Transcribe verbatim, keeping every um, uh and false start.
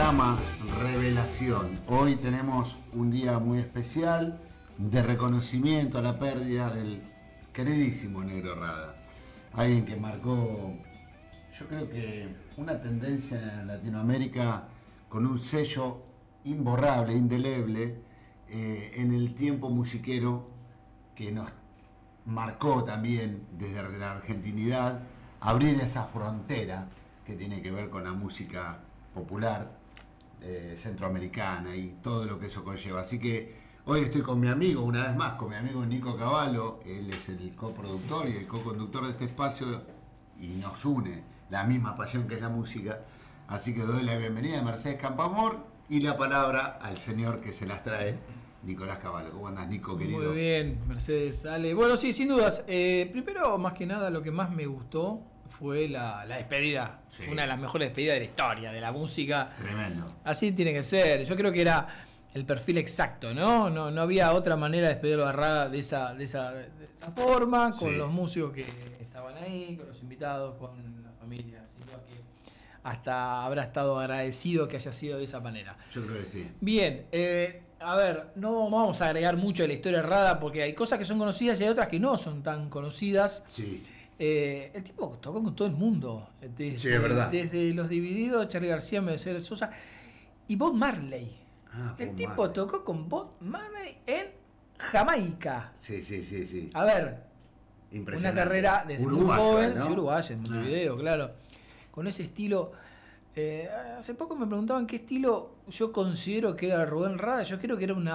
programa Revelación. Hoy tenemos un día muy especial de reconocimiento a la pérdida del queridísimo Negro Rada. Alguien que marcó, yo creo que una tendencia en Latinoamérica con un sello imborrable, indeleble, eh, en el tiempo musiquero que nos marcó también desde la argentinidad abrir esa frontera que tiene que ver con la música popular eh, centroamericana y todo lo que eso conlleva. Así que hoy estoy con mi amigo, una vez más, con mi amigo Nico Cavallo. Él es el coproductor y el co-conductor de este espacio y nos une la misma pasión que es la música. Así que doy la bienvenida a Mercedes Campamor y la palabra al señor que se las trae, Nicolás Cavallo. ¿Cómo andás, Nico, querido? Muy bien, Mercedes, Ale. Bueno, sí, sin dudas. Eh, primero, más que nada, lo que más me gustó fue la, la despedida. Sí. Fue una de las mejores despedidas de la historia, de la música. Tremendo. Así tiene que ser. Yo creo que era el perfil exacto, ¿no? No, no había otra manera de despedirlo a Rada de esa, de esa, de esa forma, con sí. los músicos que estaban ahí, con los invitados, con la familia. Así que hasta habrá estado agradecido que haya sido de esa manera. Yo creo que sí. Bien, eh, a ver, no vamos a agregar mucho de la historia de Rada porque hay cosas que son conocidas y hay otras que no son tan conocidas. Sí. Eh, el tipo tocó con todo el mundo. Desde, sí, es verdad. Desde Los Divididos, Charly García, Mercedes Sosa y Bob Marley. Ah, el Bob tipo Marley. Tocó con Bob Marley en Jamaica. Sí, sí, sí, sí. A ver, una carrera desde uruguaya, muy joven, ¿no? sí, uruguaya, en Montevideo, ah. claro. Con ese estilo. Eh, hace poco me preguntaban qué estilo yo considero que era Rubén Rada. Yo creo que era una